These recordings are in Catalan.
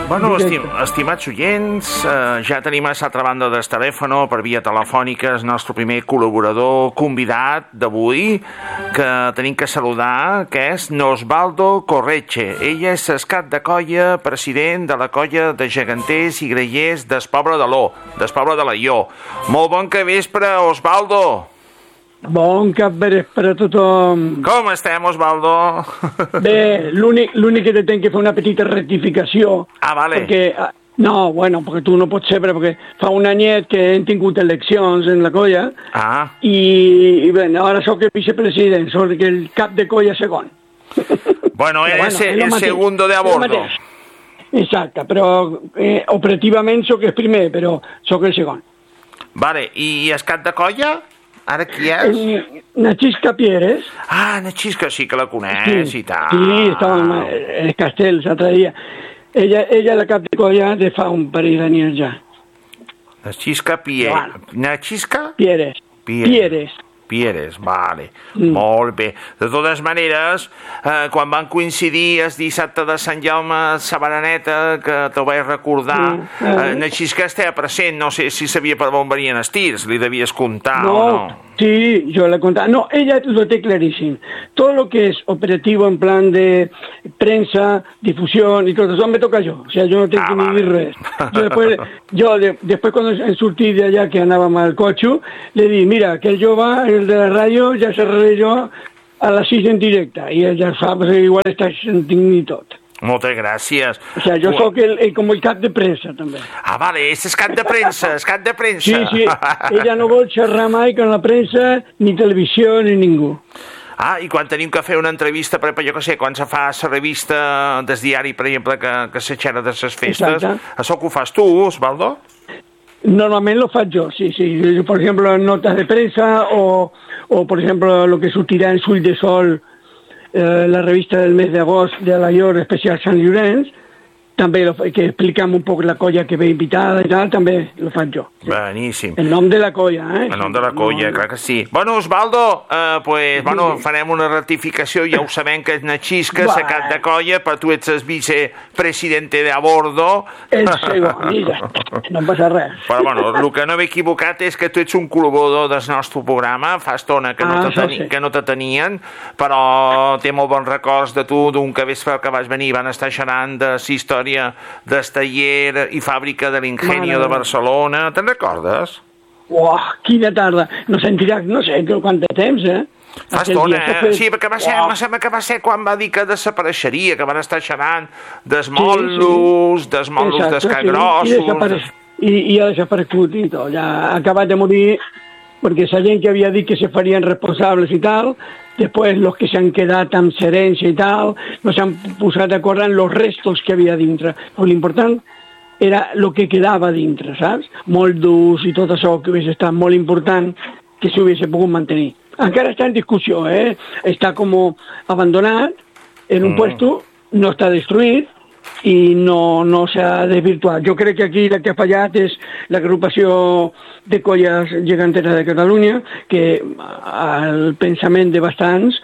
Bueno, estimats oients, ja tenim a l'altra banda del telèfon, per via telefònica, el nostre primer col·laborador convidat d'avui, que tenim que saludar, que és Osvaldo Corretxe. Ell és el cap de colla, president de la colla de geganters i grellers del poble de l'O, del poble de l'Aió. Molt bon vespre, Osvaldo. Bon vespre a tothom. Com estem, Osvaldo? Bé, l'únic que tenc que fer una petita rectificació. Ah, vale. Perquè, no, bueno, perquè tu no pots saber, perquè fa un anyet que hem tingut eleccions en la colla i bé, ara sóc el vicepresident, sóc el cap de colla segon. Bueno, eres el segundo de a bordo. Exacte, però operativament sóc el primer, però sóc el segon. Vale, i el cap de colla? Ara qui és? Nachisca Pieres. Ah, Nachisca, sí que la coneix i tal. Sí, estava en el castell l'altre dia. Ella és la cap de colla de fa un parell d'anys ja. Nachisca Pieres. Nachisca? Pieres, vale. Molt bé. De totes maneres, quan van coincidir el dissabte de Sant Jaume a la Baraneta, que t'ho vaig recordar, Nachisca estava present, no sé si sabia per on venien els tirs, li devies contar o no. Sí, yo le he contado. No, ella lo tiene clarísimo. Todo lo que es operativo en plan de prensa, difusión y todo eso me toca yo. O sea, yo no tengo que ni dir res. Después cuando surtí de allá que andaba mal coche, le di, mira, que el va, el de la radio, ja s'arregla jo a les 6 en directe. I ell ja sap, igual està sentint i tot. Moltes gràcies. O sea, jo soc com el cap de premsa, també. Ah, vale, és el cap de premsa, el cap de premsa. Sí, ella no vol xerrar mai con la premsa, ni televisió, ni ningú. Ah, i quan tenim que fer una entrevista, per jo que sé, quan se fa la revista del diari, per exemple, que se xerra de les festes, això que ho fas tu, Osvaldo? Normalment lo faig jo, sí. Por ejemplo, notas de prensa o por ejemplo, lo que sortirà en Sull de Sol, la revista del mes d'agost de la Llor especial Sant Llorenç, també que explicam un poc la colla que ve invitada i tal, també lo faig jo. Beníssim. En nom de la colla, En nom de la colla, clar que sí. Bueno, Osvaldo, farem una rectificació, ja ho sabem que és Nachisca, la cap de colla, però tu ets el vicepresidente de a bordo. El segon, no passa res. Però bueno, el que no m'he equivocat és que tu ets un col·laborador del nostre programa, fa estona que no te tenien, però té molt bons records de tu, d'un que vas venir, van estar xerrant de la història del taller i fàbrica de l'Ingenio de Barcelona. Te'n recordes? Uah, quina tarda. No sentirà, no sé quant de temps, Fa estona, sí, perquè va ser quan va dir que desapareixeria, que van estar xerrant dels motllos, dels cagrossos... I ha desaparegut i tot, ja ha acabat de morir, perquè la gent que havia dit que se farien responsables i tal, después los que se han quedat amb herència i tal, no s'han posat d'acord en los restos que havia dintre. Però l'important era el que quedava dintre, saps? Molt durs i tot això que hagués estat molt important que s'hagués pogut mantenir. Encara està en discussió, Està com abandonat en un puesto, no està destruït, i no s'ha desvirtuat. Jo crec que aquí la que ha fallat és l'agrupació de colles geganteres de Catalunya, que al pensament de bastants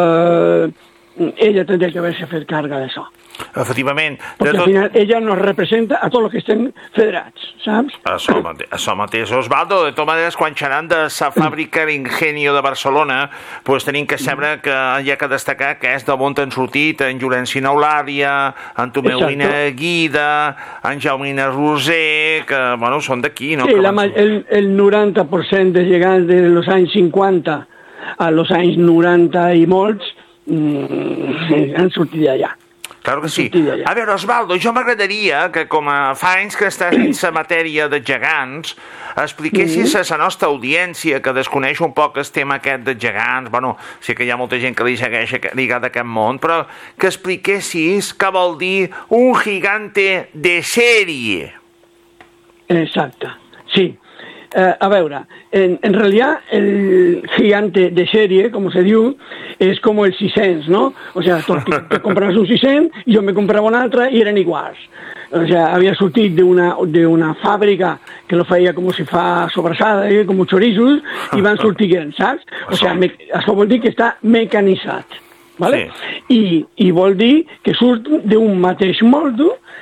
ella tindria que haver-se fet càrrega d'això. Efectivament. Perquè al final ella nos representa a tots els que estem federats, saps? Això mateix. Osvaldo, de totes maneres, quan xerrant de la fàbrica l'Ingenio de Barcelona, doncs tenim que saber que hi ha que destacar que és d'on han sortit en Llorenci Eulàlia, en Tomeulina Guida, en Jaumina Roser, que, bueno, són d'aquí, no? Sí, el 90% de gegants de los anys 50 a los anys 90 i molts han sortit d'allà. Claro que sí. A veure, Osvaldo, jo m'agradaria que, com fa anys que estàs en la matèria de gegants, expliquessis a la nostra audiència, que desconeix un poc el tema aquest de gegants, bueno, sé que hi ha molta gent que li segueix lligada a aquest món, però que expliquessis què vol dir un gigante de sèrie. Exacte, sí. A veure, en realidad el gigante de serie, como se diu, es como el 600, ¿no? O sea, te comprabas un 600 y yo me compraba un altre y eren iguals. O sea, havia sortit d'una fàbrica que lo feia com si fa sobrassada, com xorissos, i van sortint, saps? O sea, això vol dir que està mecanitzat, ¿vale? Sí. I vol dir que surt d'un mateix molde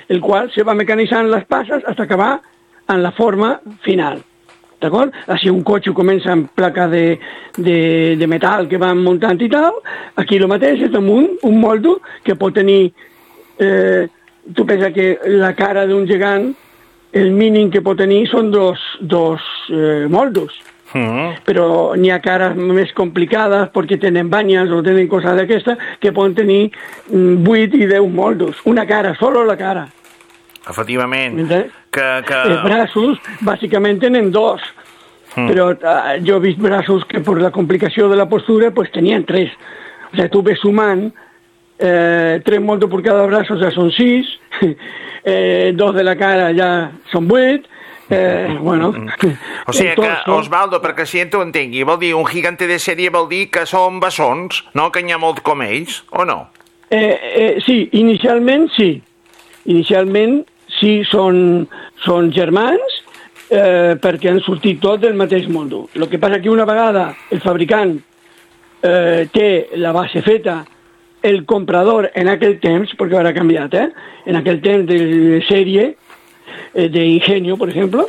el qual se va mecanitzant les passes fins a acabar en la forma final. D'acord? Així un cotxe comença amb placa de metall que van muntant i tal, aquí el mateix és damunt un moldo que pot tenir, tu pensa que la cara d'un gegant, el mínim que pot tenir són dos moldos, però n'hi ha cares més complicades perquè tenen banyes o tenen coses d'aquestes que poden tenir 8 i 10 moldos, una cara, solo la cara. Efectivament. Els braços, bàsicament, tenen 2, però jo he vist braços que per la complicació de la postura pues tenien 3. O sigui, tu ves sumant 3 moldos per cada braç, ja són 6, 2 de la cara ja són 8, bueno... O sigui que, Osvaldo, perquè si tu entengui, vol dir, un gigante de sèrie vol dir que són bessons, no? Que n'hi ha molt com ells, o no? Sí, inicialment sí. Inicialment sí, són germans perquè han sortit tots del mateix moldo. El que passa que una vegada el fabricant té la base feta, el comprador en aquell temps, perquè ara ha canviat, en aquell temps de sèrie, de Ingenio, por ejemplo,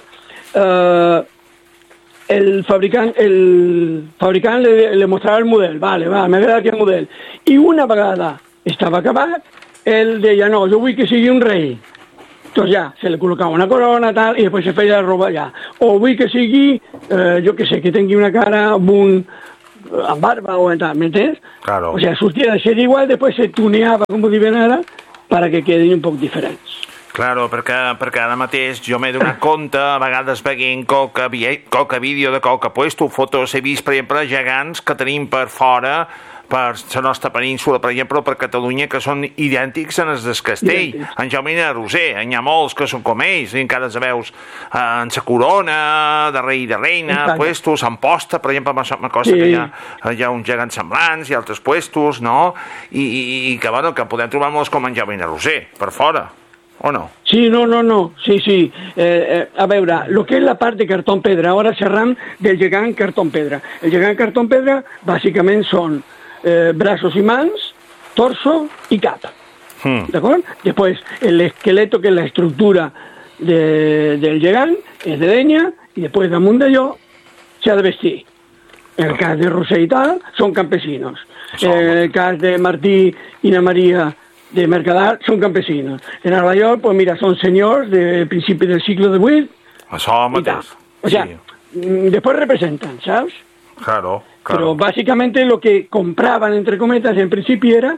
el fabricant le mostrava el model, vale, m'agrada aquest model, i una vegada estava acabat, ell deia, no, jo vull que sigui un rei. Entonces ja, se le col·locava una corona, tal, i després se feia la roba ja. O vull que sigui, jo que sé, que tingui una cara amb barba o tal, m'entens? Claro. O sea, sortia de ser igual, després se tuneava, com ho diuen ara, para que quedin un poc diferents. Claro, perquè ara mateix jo m'he donat compte, a vegades veient qualque vídeo de qualque puesto, fotos, he vist, per exemple, gegants que tenim per fora, per la nostra península, per exemple, per Catalunya, que són idèntics en els del castell. En Jaume Roser, n'hi ha molts que són com ells, i encara els veus en sa corona, de rei i de reina, puestos, en posta, per exemple, una cosa que hi ha uns gegants semblants i altres puestos, no? I que, bueno, que podem trobar molts com en Jaume Roser, per fora. ¿O no? Sí, no. Sí. A veure, lo que és la part de cartón pedra, ara xerram del gegant cartón pedra. El gegant cartón pedra, bàsicament, són brazos y mans, torso y cap. ¿D'acord? Després, el esqueleto, que és la estructura del gegant, és de llenya, i després damunt d'allò s'ha de vestir. En el cas de Roser i tal, són campesinos. En el cas de Martí i na Maria de Mercadal, son campesinos. En Nueva York, pues mira, son señores de principios del siglo XVIII. O sea, después representan, ¿sabes? Claro. Pero básicamente lo que compraban, entre cometas, en principio era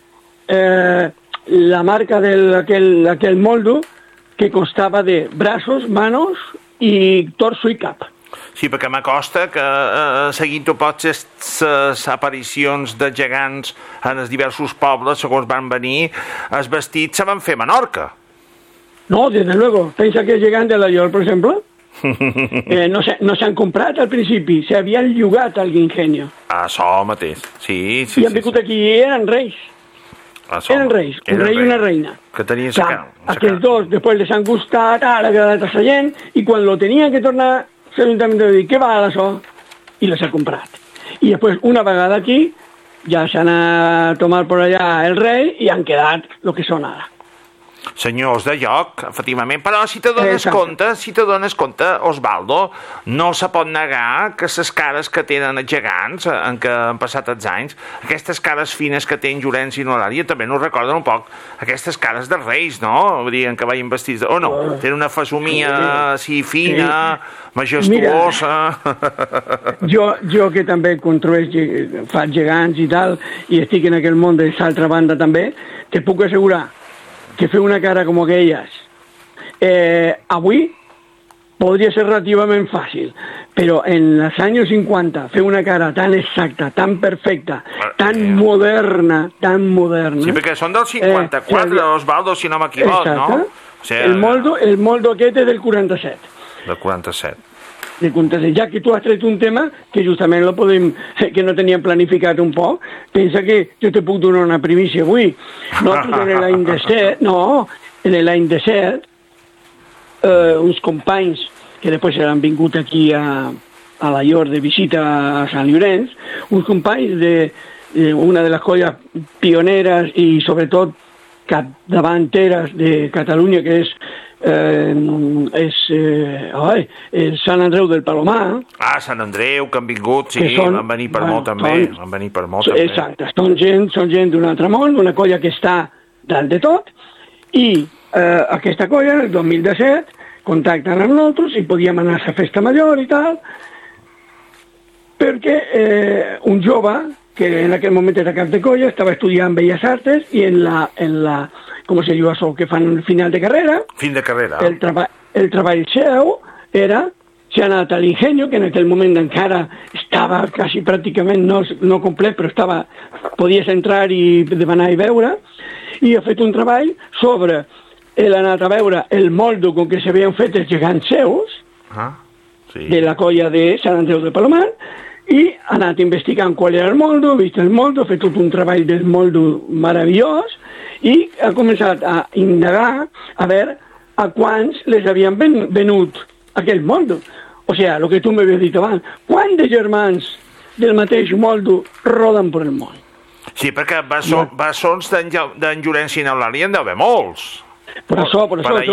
la marca de aquel moldo, que constava de brazos, manos y torso y cap. Sí, perquè m'acosta que seguint tots les aparicions de gegants en els diversos pobles, segons van venir, els vestits se van fer a Menorca. No, desde luego. Pensa que el gegant de la York, por ejemplo, no s'han comprat al principi, s'havien llogat al Ingenio. Això mateix, sí. I han vingut aquí i eren reis. Eren reis, un rei i una reina. Que tenien aquests dos, després les han gustat, ha agradat a la gent, i quan lo tenien que tornar, l'Ajuntament de dir, què val això? I les ha comprat. I després, una vegada aquí, ja s'han a tomar per allà el rei i han quedat el que són ara. Senyors de lloc, efectivament, però si te dones compte, Osvaldo, no se pot negar que les cares que tenen els gegants, en què han passat els anys, aquestes cares fines que tenen Llorenç i Eulàlia, també nos recorden un poc aquestes cares de reis, no? Dient que vagin vestits o no? Tenen una fesomia així fina, majestuosa... Mira, jo que també faig gegants i tal, i estic en aquell món de l'altra banda també, te puc assegurar que fer una cara com aquelles avui podria ser relativament fàcil, però en els anys 50 fer una cara tan exacta, tan perfecta, tan moderna... Sí, perquè són del 54, Osvaldo, si no m'equivoc, no? El moldo aquest és del 47. Del 47. Ja que tu has tret un tema que justament que no teníem planificat un poc, pensa que jo te puc donar una primícia avui. Nosaltres en l'any 17, uns companys que després han vingut aquí a la York de visita a Sant Llorenç, uns companys de una de les colles pioneres i sobretot capdavanteres de Catalunya, que és Sant Andreu del Palomar. Sant Andreu, que han vingut, sí, van venir per molt també. Exacte, són gent d'un altre món, una colla que està dalt de tot, i aquesta colla, el 2017, contacten amb nosaltres i podíem anar a la festa major i tal, perquè un jove, que en aquell moment era cap de colla, estava estudiant Belles Artes i en la com se diu això, que fan el final de carrera. Fin de carrera. El treball seu era s'ha anat a l'Ingenio, que en aquell moment encara estava quasi pràcticament no complet, però podies entrar i demanar i veure, i ha fet un treball sobre ell ha anat a veure el moldo com que s'havien fet els gegants seus, de la colla de Sant Andreu de Palomar, i ha anat investigant qual era el moldo, ha vist el moldo, ha fet tot un treball del moldo meravellós, i ha començat a indagar a veure a quants les havien venut aquell moldo. O sigui, el que tu m'havies dit abans, quants de germans del mateix moldo roden per el món? Sí, perquè bessons d'en Llorenç i n'Eulàlia en deu haver molts. Por eso,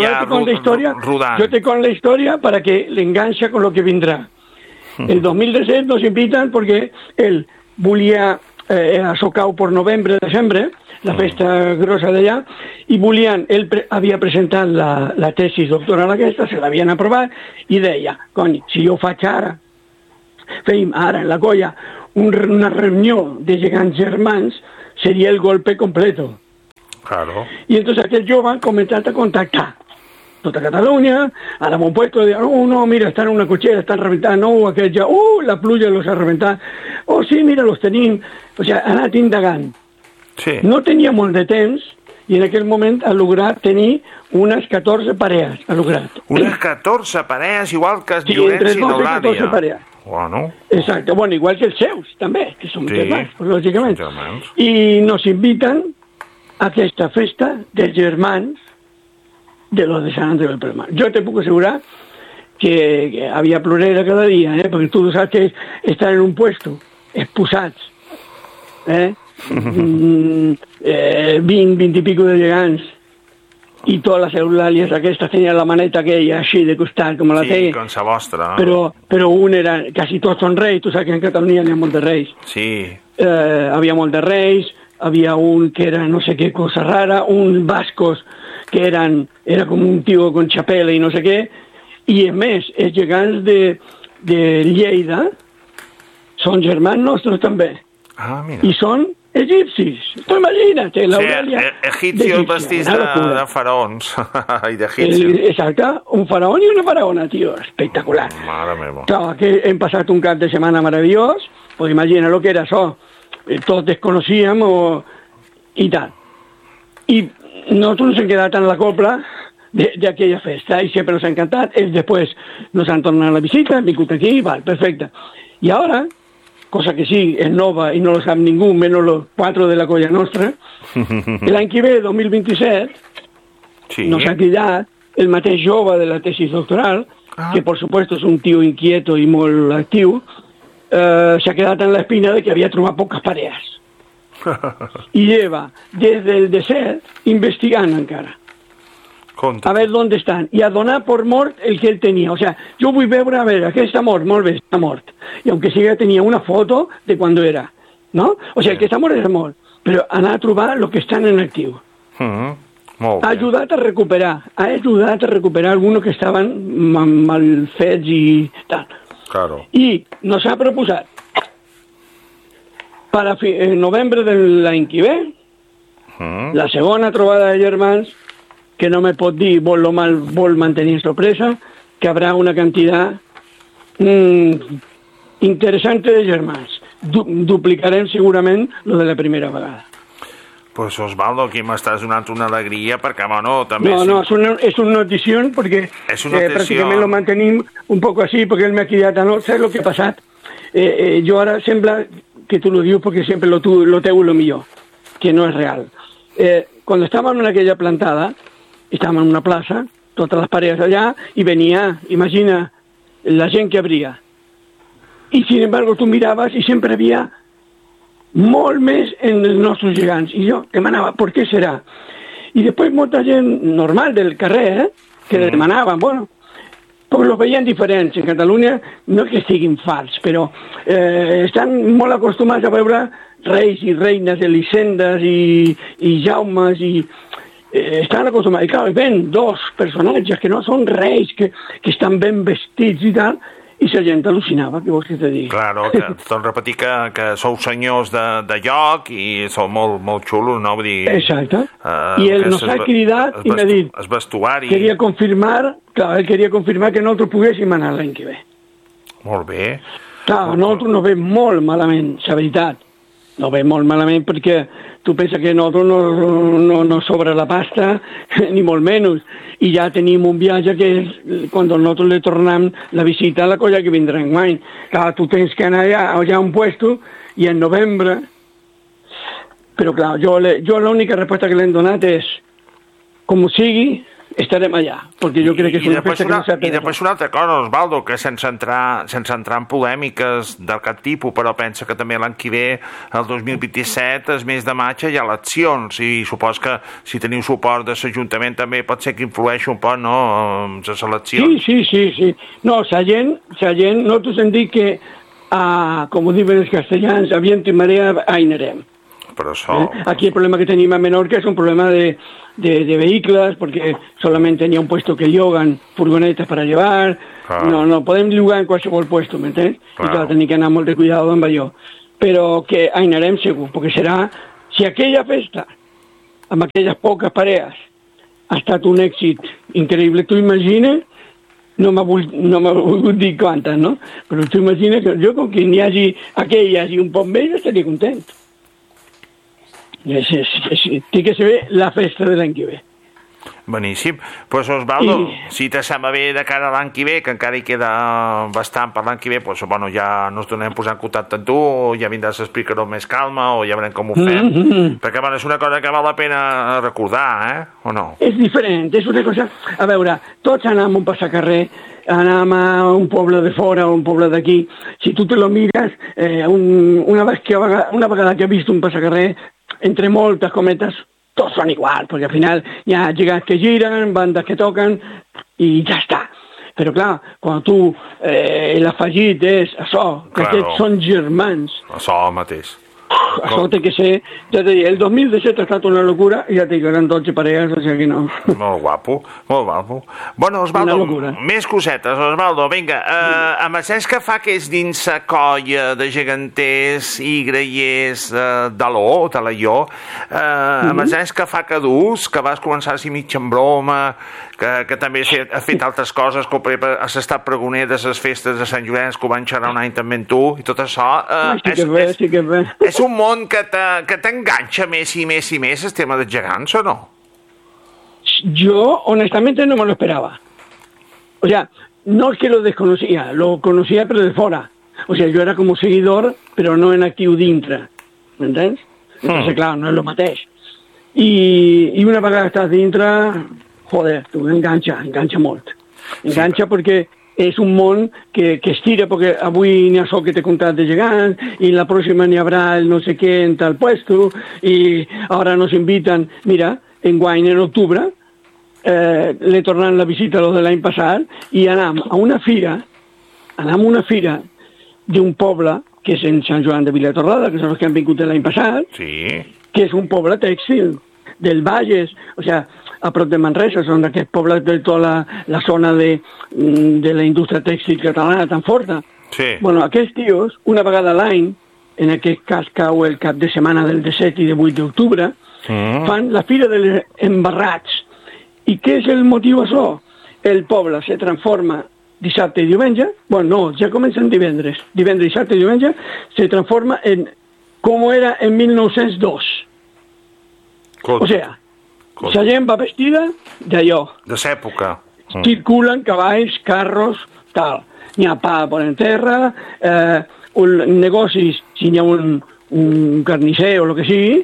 yo te conto la historia para que le enganche con lo que vendrá. El 2017 nos invitan porque él volia a Socau por novembre, desembre, la festa grossa d'allà, i volien, ell havia presentat la tesis doctoral aquesta, se l'havien aprovat, i deia, cony, si jo faig ara, fèiem ara en la colla una reunió de gegants germans, seria el golpe completo. Claro. Y entonces aquel jove ha començat a contactar tota Catalunya, ara m'ho puesto de, no, mira, estan en una cotxera, estan reventant, aquell ja, la pluja los ha reventat, sí, mira, los tenim, o sigui, ha anat indagant. Sí. No tenia molt de temps, i en aquell moment ha lograt tenir unes 14 parelles, ha lograt. Unes 14 parelles, igual que Llorenç i n'Eulàlia. Sí, 14 parelles. Bueno. Exacte, bueno, igual que els seus, també, que són germans, lògicament. Germans. I nos inviten a aquesta festa dels germans de los de Sant Andreu del Palomar. Jo te puc assegurar que havia plorera cada dia, perquè tu saps que estan en un puesto exposats, 20 i pico de gegants, i totes les Eulàlies aquestes tenien la maneta aquella així de costat, com la té. Sí, com sa vostra. Però un era, quasi tots són reis, tu saps que en Catalunya n'hi ha molts de reis. Sí. Havia molt de reis, havia un que era no sé qué cosa rara, un vascos que era com un tio con chapela i no sé què, i a més, els gegants de Lleida són germans nostres també. Mira. I són egipcis. Tu imagina't, l'Aurèlia... Sí, egipcios vestits de faraons i d'egipcis. Exacte, un faraón i una faraona, tio, espectacular. Mare meva. Clar, que hem passat un cap de setmana meravellós, pues imagina lo que era això. Tots desconocíem i tal. I nosotros nos hem quedat en la copla de aquella festa y siempre nos ha encantado. Ellos después nos han tornado la visita, han vingut aquí, vale, perfecte. Y ahora, cosa que sí, es nova y no lo sabe ningú, menos los 4 de la colla nostra, l'any que ve, 2027, nos ha cridat el mateix jove de la tesis doctoral, que por supuesto es un tío inquieto y molt actiu, se ha quedat en la espina de que havia trobat poques parelles. I lleva des del desert investigant encara a veure on estan i a donar per mort el que ell tenia. O sigui, jo vull veure, a veure, aquest està mort, molt bé, està mort, i aunque siga tenia una foto de quan era, no? O sigui, el que està mort és mort, però anar a trobar el que estan en actiu. Ha ajudat a recuperar alguns que estaven mal fets i tal. Claro. I nos ha proposat en novembre de l'any que ve, la segona trobada de germans, que no me pot dir, vol mantenir sorpresa, que habrá una cantidad interesante de germans. Duplicarem segurament lo de la primera vegada. Pues Osvaldo, aquí m'estàs donant una alegria, perquè, bueno, també... No, es una notición, porque prácticamente lo mantenim un poco así, porque él me ha cridat a no... ¿Sabes lo que ha passat? Jo ara sembla que tu lo dius porque siempre lo teu lo millor, que no es real. Cuando estábamos en aquella plantada, estábamos en una plaza, todas las paredes allá, y venía, imagina, la gent que habría. Y sin embargo tú mirabas y siempre había molt més en els nostres gegants. I jo demanava, per què serà? I després molta gent normal del carrer, que demanaven, bueno, però los veien diferents. En Catalunya no és que estiguin farts, però estan molt acostumats a veure reis i reines, Elisendes i Jaumes, i estan acostumats. I clar, ven dos personatges que no són reis, que estan ben vestits i tal, i la gent al·lucinava, què vols que te digui? Claro, que torno a repetir que sou senyors de lloc i sou molt xulos, no? Vull dir... Exacte. I ell nos ha cridat i m'ha dit... El vestuari... Queria confirmar que nosaltres poguéssim anar l'any que ve. Molt bé. Clar, nosaltres no ve molt malament, la veritat. No ve molt malament perquè tu penses que nosaltres no sobra la pasta, ni molt menys. I ja tenim un viatge que quan nosaltres li tornem la visita a la colla que vindrà enguany. Clar, tu tens que anar allà a un puesto i en novembre... Però clar, jo l'única resposta que l'hem donat és com sigui, estarem allà, perquè jo crec que és una festa que no s'ha de... I després una altra cosa, Osvaldo, que sense entrar en polèmiques d'aquest tipus, però pensa que també l'any que ve, el 2027, el mes de maig, hi ha eleccions, i supos que si teniu suport de l'Ajuntament també pot ser que influeixi un poc, no?, en les eleccions. Sí. No, la gent, nosaltres hem dit que, com ho diuen els castellans, a viento i marea, anirem. Però això... Aquí el problema que tenim a Menorca és un problema de vehicles, porque solamente tenía un puesto que llogan furgonetas para llevar. Claro. No podem llogar en qualsevol puesto, m'entens? Claro. I clar, tenim que anar molt de cuidado amb allò. Però que anarem segur, perquè serà... Si aquella festa, amb aquelles poques parelles, ha estat un èxit increïble, tu imagines, no m'ha volgut dir quantes, no? Però tu imagines que jo, com que n'hi hagi un poc més, estaria content. Té que ser la festa de l'any que ve. Boníssim. Pues Osvaldo, si te sembla bé de cara a l'any que ve, que encara hi queda bastant per l'any que ve, pues, bueno, ja nos tornem posar en contacte amb tu, o ja vindràs a explicar-ho amb més calma, o ja veurem com ho fem. Perquè, bueno, és una cosa que val la pena recordar, o no? És diferent, és una cosa... A veure, tots anem a un passacarrer, anem a un poble de fora o un poble d'aquí. Si tu te lo mires, una vegada que has vist un passacarrer, entre moltes cometes, tots són igual, perquè al final hi ha gegants que giren, bandes que toquen, i ja està. Però clar, quan tu l'afegit és això, que aquests són germans... Això mateix. Això té que ser... Ja t'he dit, el 2017 ha estat una locura i ja t'he dit que eren 12 parelles, o sigui que no. Molt guapo, molt guapo. Bueno, Osvaldo, més cosetes, Osvaldo, vinga. Amb el sens que fa que és dins la colla de geganters i grellers d'Aló, de l'Aió, amb el sens que fa que dus, que vas començar així mig en broma, que també ha fet altres coses, com per exemple has estat pregoner de les festes de Sant Llorenç, que ho van xerrar un any també amb tu, i tot això... Sí que bé. És un món que t'enganxa més i més i més el tema dels gegants, o no? Yo, honestamente, no me lo esperaba. O sea, no es que lo desconocía, lo conocía pero de fora. O sea, yo era como seguidor, pero no en actiu dintre. M'entens? Entonces, claro, no és lo mateix. I una vegada estàs dintre, joder, tu enganxa molt. Enganxa perquè és un món que estira, perquè avui n'hi ha això que t'he contat de gegants, i la pròxima n'hi haurà el no sé què en tal puesto, i ara nos inviten, mira, enguany en octubre, le tornaran la visita a los de l'any passat, i anem a una fira d'un poble, que és en Sant Joan de Vilatorrada, que són els que han vingut l'any passat, que és un poble tèxtil, del Bages, o sea, a prop de Manresa, són d'aquests pobles de tota la zona de la indústria tèxtil catalana tan forta. Sí. Bueno, aquests tios, una vegada a l'any, en aquest cas cau el cap de setmana del 17 i 18 d'octubre, fan la fira dels embarrats. I què és el motiu d'això? El poble se transforma dissabte i diumenge, bueno, no, ja comencen divendres, dissabte i diumenge, se transforma en com era en 1902. O sea, la gent va vestida d'allò. De l'època. Circulen cavalls, carros, tal. N'hi ha pa per en terra, negocis, si n'hi ha un carnisser o el que sigui,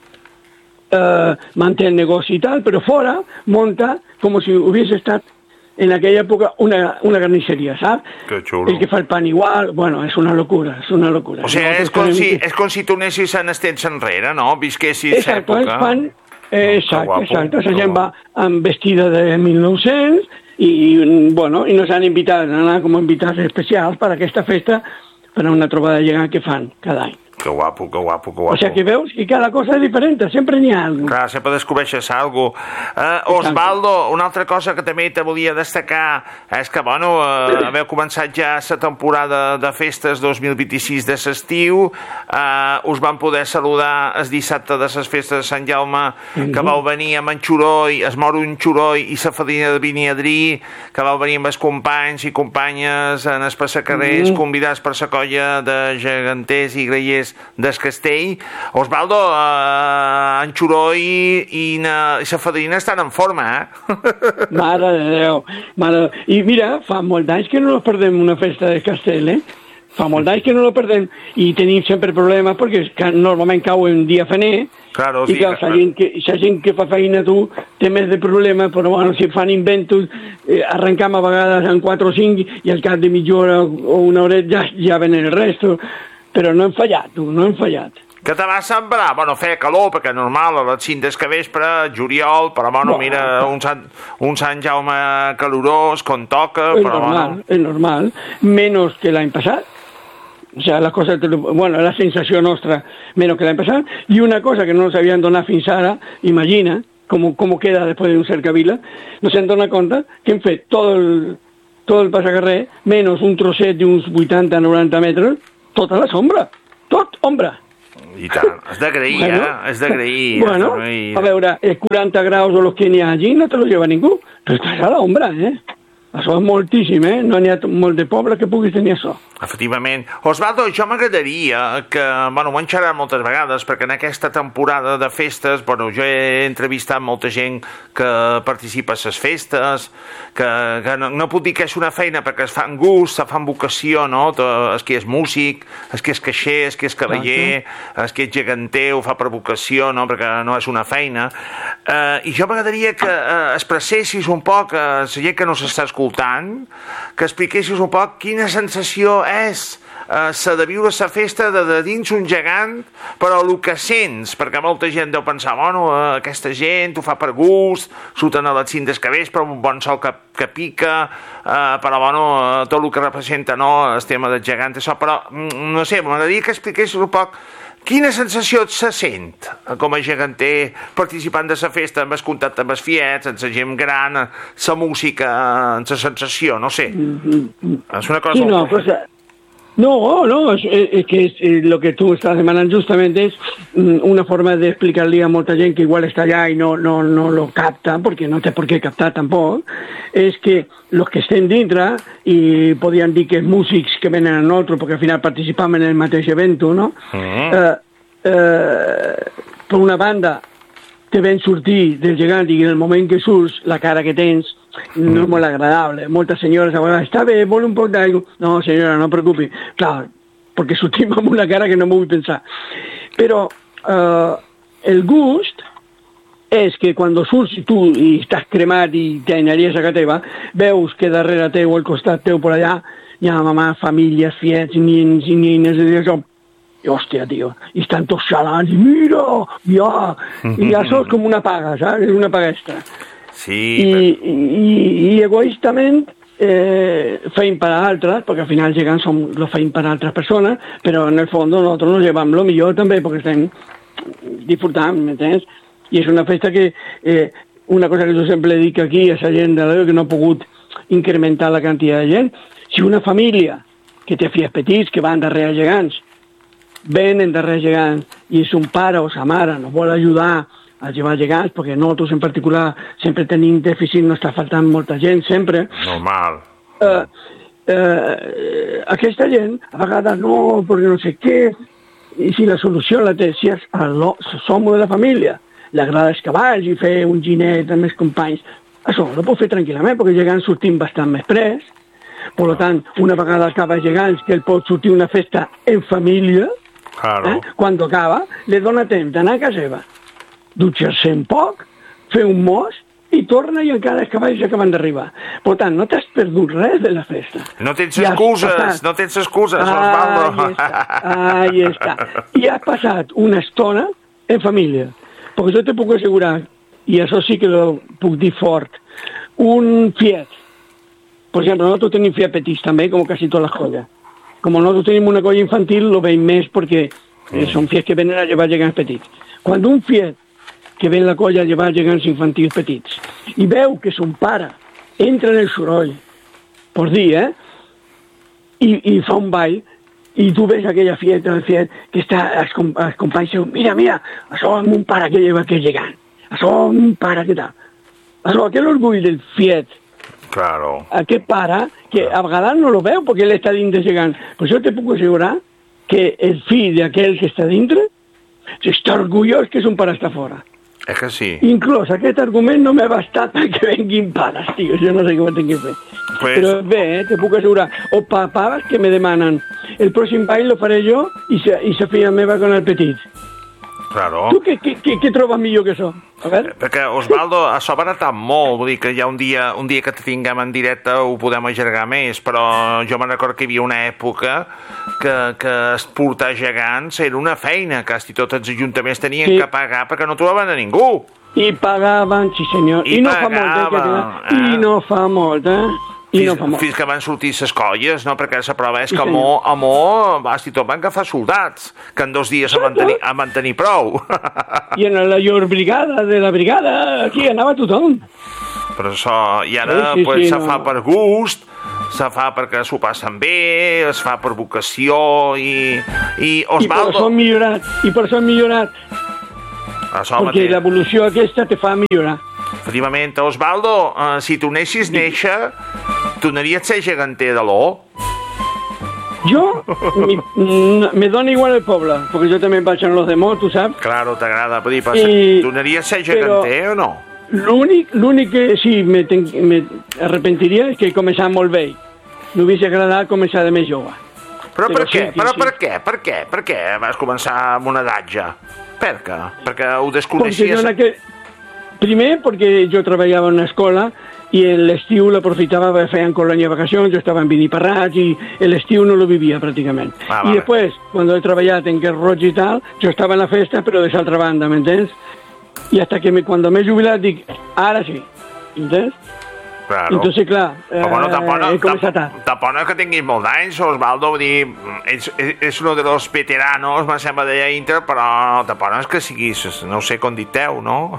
manté el negoci i tal, però fora monta com si hubiese estat en aquella època una carnisseria, saps? Que xulo. El que fa el pan igual, bueno, és una locura, és una locura. O sigui, és com si tu anessis en temps enrere, no? Visquessis l'època. Exacte. La gent va amb vestida de 1900 i nos han invitat a anar com invitats especials per a aquesta festa, per a una trobada gegant que fan cada any. Que guapo. O sea que veus que cada cosa és diferent, sempre n'hi ha alguna. Clar, sempre descobreixes alguna cosa. Osvaldo, una altra cosa que també te volia destacar és que, haveu començat ja la temporada de festes 2026 de l'estiu, us van poder saludar el dissabte de les festes de Sant Jaume, que vau venir amb en Xuroi, es moro en Xuroi i la fadrina de Viniadrí, que vau venir amb els companys i companyes en els passacarrers, convidats per la colla de geganters i grallers del castell. Osvaldo, en Xuroi i la fadrina estan en forma, Mare de Déu. I mira, fa molt d'anys que no nos perdem una festa del castell, Fa molt d'anys que no la perdem i tenim sempre problemes perquè normalment cau un dia fener. Claro, i clar, la gent que fa feina tu té més de problemes, però si fan inventos, arrencam a vegades en 4 o 5 i al cap de mitja hora o una horeta ja ven el resto. Però no hem fallat, no hem fallat. Que te va sembrar? Feia calor, perquè normal, a les 5 del capvespre, juliol, però mira, un Sant Jaume calorós, com toca, És normal, menys que l'any passat. O sea, la sensació nostra, menys que l'any passat, i una cosa que no ens havien donat fins ara, imagina com queda després d'un cercavila, no s'han donat compte que hem fet tot el passacarrer, menys un trosset d'uns 80-90 metres, tota la sombra, tot ombra. I tant, has d'agrair, has d'agrair. A veure, 40 graus o los que n'hi ha allí no te lo lleva ningú, però és que és a l'ombra, Això és moltíssim, No n'hi ha molt de poble que puguis tenir això. Efectivament. Osvaldo, jo m'agradaria que, ho hem xerrat moltes vegades, perquè en aquesta temporada de festes, jo he entrevistat molta gent que participa a les festes, que no puc dir que és una feina perquè es fan gust, se fan vocació, no? El que és músic, el que és caixer, el que és cavaller, el que és geganter, ho fa per vocació, no? Perquè no és una feina. I jo m'agradaria que expressessis un poc a la gent que no s'està escoltant, que expliquessis un poc quina sensació és la de viure la festa de dins un gegant, però el que sents, perquè molta gent deu pensar, aquesta gent ho fa per gust, surten a les 5 del capvespre, un bon sol que pica, però tot el que representa el tema del gegant, això, però no sé, m'agradaria que expliquessis un poc quina sensació se sent com a geganter participant de la festa, amb el contacte amb els fiets, amb la gent gran, la música, amb la sensació, no sé. És una cosa... No, es que lo que tú estás demandando justamente es una forma de explicarle a molta gent que igual está allá y no lo capta, porque no té por qué captar tampoc, és que los que estem dintre, i podien dir que els músics que venen a nosaltres, perquè al final participam en el mateix evento, no? Per una banda, te ven sortir del gegant i en el moment que surts, la cara que tens no és molt agradable. Moltes senyores a vegades, està bé, vol un poc d'aigua. No, senyora, no preocupi. Clar, perquè sortim amb una cara que no m'ho vull pensar. Però el gust és que quan surts tu i estàs cremat i t'anaries a casa teva, veus que darrere teu, al costat teu, per allà, hi ha mamà, famílies, fiets, nins i nines, i això. I hòstia, tio, i estan tots xalants, i mira, i això és com una paga, saps? És una paga extra. Sí. I egoístament feim per a altres, perquè al final gegants lo feim per a altres persones, però en el fons nosaltres nos llevam lo millor també, perquè estem disfrutant, m'entens? I és una festa que, una cosa que jo sempre dic aquí a la gent de l'Aleo, que no ha pogut incrementar la quantitat de gent, si una família que té fills petits que van darrere gegants, venen darrere gegants, i son pare o sa mare nos vol ajudar a llevar gegants, perquè nosaltres en particular sempre tenim dèficit, no està faltant molta gent, sempre. Normal. Aquesta gent, a vegades no, perquè no sé què, i si la solució la té, si és som de la família, li agrada els cavalls i fer un ginet amb els companys, això ho pot fer tranquil·lament, perquè gegants sortim bastant més pres, per tant, una vegada acaba gegants, que ell pot sortir una festa en família, quan acaba, li dona temps d'anar a casa seva, dutxar-se un poc, fer un mos i torna i encara els cavalls acaben d'arribar. Per tant, no t'has perdut res de la festa. No tens excuses, Ahí està. I has passat una estona en família. Perquè jo te puc assegurar, i això sí que ho puc dir fort, un Fiat, per exemple, nosaltres tenim Fiat petits també, com quasi totes les colles. Com nosaltres tenim una colla infantil, lo veiem més perquè són Fiat que venen a llevar gegants petits. Quan un Fiat que ven la colla a llevar gegants infantils petits i veu que son pare entra en el soroll, per dir, i fa un ball, i tu ves aquella Fiat que està els companys seus, mira, això és mon pare que lleva aquest gegant, això és mon pare que tal. Això, aquell orgull del Fiat, claro. Aquest pare, que a vegades no lo veu perquè ell està dintre gegant, però jo te puc assegurar que el fill d'aquell que està dintre està orgullós que son pare està fora. És que sí. Inclús aquest argument no m'ha bastat perquè venguin pares, tio, jo no sé què ho tinc que fer. Pues... Però bé, te puc assegurar. O pares que me demanen, el pròxim ball lo faré jo i sa filla meva con el petit. Claro. Tu què trobes millor que això? A veure? Perquè, Osvaldo, això ha baratat molt, vull dir que ja un dia que te tinguem en directe ho podem allargar més, però jo me'n recordo que hi havia una època que portar gegants era una feina, que tots els ajuntaments tenien que pagar perquè no trobaven a ningú. I pagaven, sí senyor, i no fa molt, i no fa molt, Fins que van sortir les colles, no? Perquè la prova és que tot van agafar soldats, que en 2 dies en van tenir prou. I en la llur brigada, de la brigada, aquí anava tothom. Però això, i ara se fa per gust, se fa perquè s'ho passen bé, es fa per vocació, i Osvaldo... I per això han millorat. Perquè l'evolució aquesta te fa millorar. Efectivament, Osvaldo, si tornessis néixer, tornaries a ser geganter de l'O? Jo? Me dona igual el poble, perquè jo també vaig en los de molt, tu saps? Claro, t'agrada, però tornaries a ser geganter o no? L'únic que sí me arrepentiria és que he començat molt vell. M'hauria agradat començar de més jove. Però per què? Per què vas començar amb una edat ja? Per què? Perquè ho desconeixies... Primer, perquè jo treballava en una escola i l'estiu l'aprofitava per fer en colònia de vacacions, jo estava en Viniparrats i l'estiu no lo vivia pràcticament. I després, quan he treballat en Quer Roig i tal, jo estava en la festa però de l'altra banda, m'entens? I hasta que quan m'he jubilat dic, ara sí, entens? Claro. Entonces, clar, he començat a... Tampoc que tinguis molts anys, Osvaldo, vull dir, és un dels veteranos, me sembla, de Inter, però tampoc és que siguis, no sé com dit-teu, no?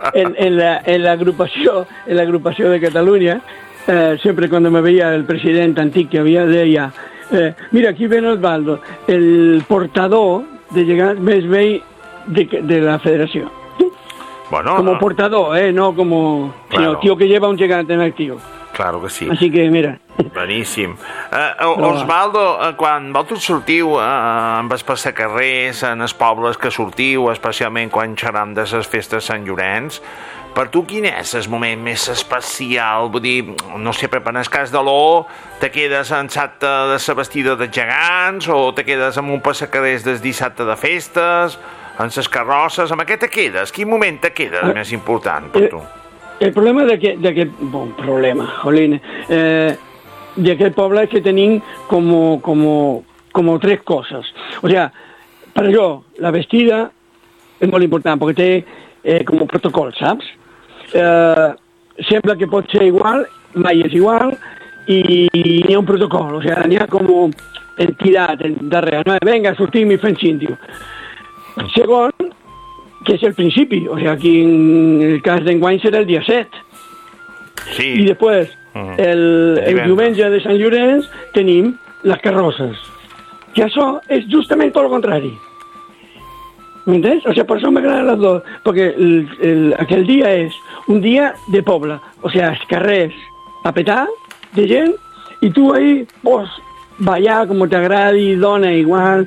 En l'agrupació de Catalunya, sempre quan me veia el president antic que havia, deia, mira, aquí ven Osvaldo, el portador de gegants més vell de la federació. Bueno, como portador, no como sino tío que lleva un gigante en activo. Claro que sí. Así que, mira. Beníssim. Osvaldo, quan vosaltres sortiu amb els passacarrers, en els pobles que sortiu, especialment quan xerram de les festes de Sant Llorenç, per tu quin és el moment més especial? Vull dir, no sé, per el cas de l'O, te quedes en l'acte de la vestida de gegants o te quedes en un passacarrers del dissabte de festes, en les carrosses, amb què te quedes? Quin moment te queda més important per tu? El problema d'aquest jolín, d'aquest poble és que tenim como 3 coses. O sea, per jo, la vestida és molt important, perquè té com protocol, saps? Sembla que pot ser igual, mai és igual, i hi ha un protocol, o sea, n'hi ha com entitat darrere. No? Venga, sortim i fem xindio. Segon, que és el principi, o sigui, aquí en el cas d'enguany serà el dia 7. Sí. I després, el diumenge de Sant Llorenç, tenim les carrosses. Que això és justament tot el contrari. M'entens? O sigui, per això m'agraden les dues, perquè aquell dia és un dia de poble, o sigui, els carrers a petar de gent, i tu ahí pots ballar com t'agradi, dona igual,